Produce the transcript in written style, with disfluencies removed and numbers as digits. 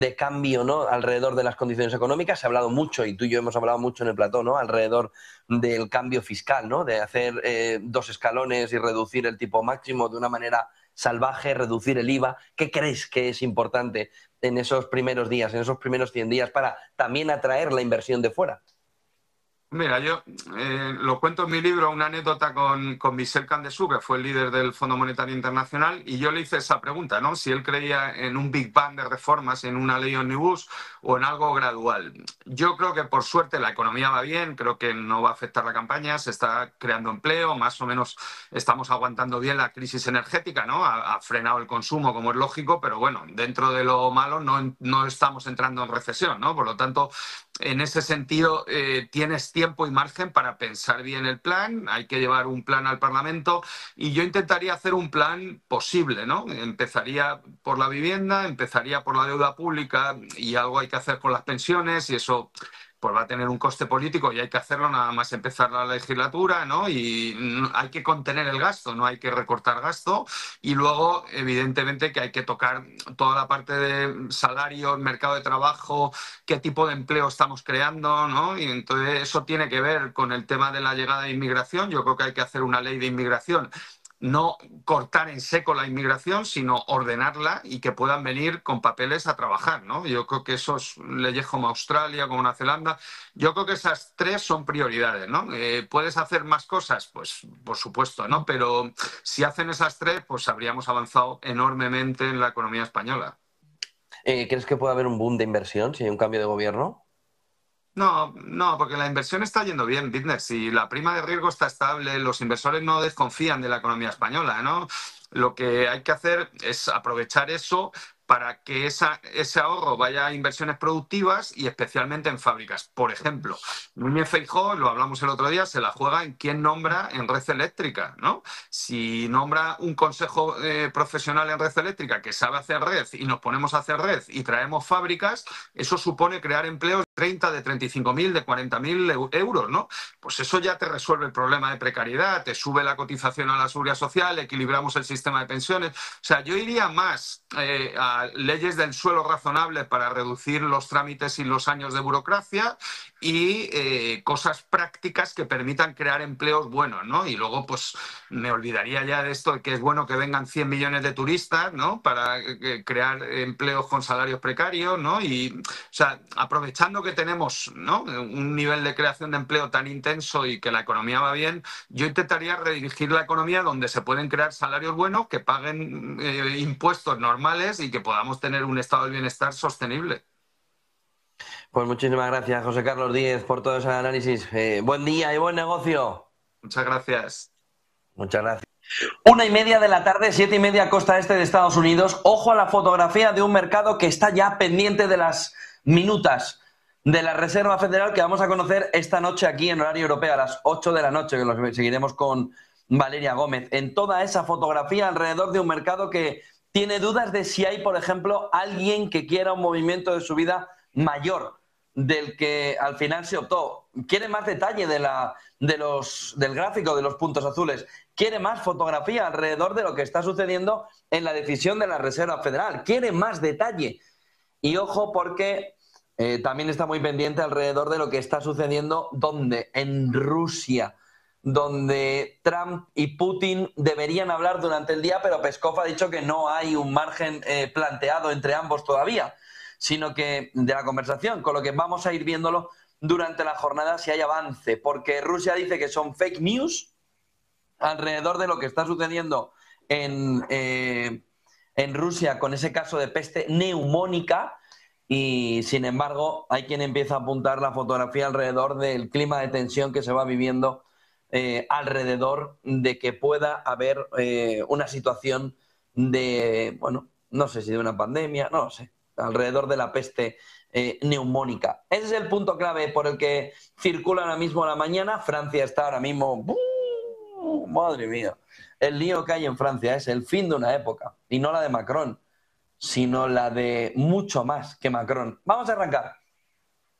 de cambio, ¿no?, alrededor de las condiciones económicas. Se ha hablado mucho, y tú y yo hemos hablado mucho en el plató, ¿no?, alrededor del cambio fiscal, ¿no?, de hacer 2 escalones y reducir el tipo máximo de una manera salvaje, reducir el IVA. ¿Qué crees que es importante en esos primeros días, en esos primeros 100 días, para también atraer la inversión de fuera? Mira, yo lo cuento en mi libro, una anécdota con Michel Candesu, que fue el líder del Fondo Monetario Internacional, y yo le hice esa pregunta, ¿no? Si él creía en un Big Bang de reformas, en una ley omnibus o en algo gradual. Yo creo que, por suerte, la economía va bien, creo que no va a afectar la campaña, se está creando empleo, más o menos estamos aguantando bien la crisis energética, ¿no? Ha frenado el consumo, como es lógico, pero bueno, dentro de lo malo no estamos entrando en recesión, ¿no? Por lo tanto, en ese sentido, tienes tiempo y margen para pensar bien el plan. Hay que llevar un plan al Parlamento y yo intentaría hacer un plan posible, ¿no? Empezaría por la vivienda, empezaría por la deuda pública y algo hay que hacer con las pensiones, y eso pues va a tener un coste político y hay que hacerlo nada más empezar la legislatura, ¿no? Y hay que contener el gasto, no hay que recortar gasto. Y luego, evidentemente, que hay que tocar toda la parte de salarios, mercado de trabajo, qué tipo de empleo estamos creando, ¿no? Y entonces eso tiene que ver con el tema de la llegada de inmigración. Yo creo que hay que hacer una ley de inmigración, no cortar en seco la inmigración, sino ordenarla y que puedan venir con papeles a trabajar, ¿no? Yo creo que esos leyes como Australia, como Nueva Zelanda, yo creo que esas 3 son prioridades, ¿no? ¿Puedes hacer más cosas? Pues por supuesto, ¿no? Pero si hacen esas 3, pues habríamos avanzado enormemente en la economía española. ¿Crees que puede haber un boom de inversión si hay un cambio de gobierno? No, no, porque la inversión está yendo bien, business. Si la prima de riesgo está estable, los inversores no desconfían de la economía española, ¿no? Lo que hay que hacer es aprovechar eso para que ese ahorro vaya a inversiones productivas y especialmente en fábricas. Por ejemplo, Núñez Feijóo, lo hablamos el otro día, se la juega en quién nombra en red eléctrica, ¿no? Si nombra un consejo profesional en red eléctrica que sabe hacer red y nos ponemos a hacer red y traemos fábricas, eso supone crear empleos de 30, de 35.000, de 40.000 euros, ¿no? Pues eso ya te resuelve el problema de precariedad, te sube la cotización a la seguridad social, equilibramos el sistema de pensiones. O sea, yo iría más a leyes del suelo razonable para reducir los trámites y los años de burocracia y cosas prácticas que permitan crear empleos buenos, ¿no? Y luego, pues, me olvidaría ya de esto de que es bueno que vengan 100 millones de turistas, ¿no? Para crear empleos con salarios precarios, ¿no? Y, o sea, aprovechando que tenemos, ¿no?, un nivel de creación de empleo tan intenso y que la economía va bien, yo intentaría redirigir la economía donde se pueden crear salarios buenos, que paguen impuestos normales y que podamos tener un estado del bienestar sostenible. Pues muchísimas gracias, José Carlos Díez, por todo ese análisis. Buen día y buen negocio. Muchas gracias. Muchas gracias. 1:30 de la tarde, 7:30 costa este de Estados Unidos. Ojo a la fotografía de un mercado que está ya pendiente de las minutas de la Reserva Federal, que vamos a conocer esta noche aquí en horario europeo a las 8 de la noche, que lo seguiremos con Valeria Gómez. En toda esa fotografía alrededor de un mercado que tiene dudas de si hay, por ejemplo, alguien que quiera un movimiento de subida mayor del que al final se optó. Quiere más detalle del gráfico de los puntos azules. Quiere más fotografía alrededor de lo que está sucediendo en la decisión de la Reserva Federal. Quiere más detalle. Y ojo, porque también está muy pendiente alrededor de lo que está sucediendo ¿dónde? En Rusia, donde Trump y Putin deberían hablar durante el día, pero Peskov ha dicho que no hay un margen planteado entre ambos todavía, sino que de la conversación, con lo que vamos a ir viéndolo durante la jornada si hay avance, porque Rusia dice que son fake news alrededor de lo que está sucediendo en Rusia con ese caso de peste neumónica, y sin embargo hay quien empieza a apuntar la fotografía alrededor del clima de tensión que se va viviendo alrededor de que pueda haber una situación de, bueno, no sé si de una pandemia, no lo sé, alrededor de la peste neumónica. Ese es el punto clave por el que circula ahora mismo la mañana. Francia está ahora mismo... madre mía, el lío que hay en Francia es el fin de una época, y no la de Macron, sino la de mucho más que Macron. Vamos a arrancar.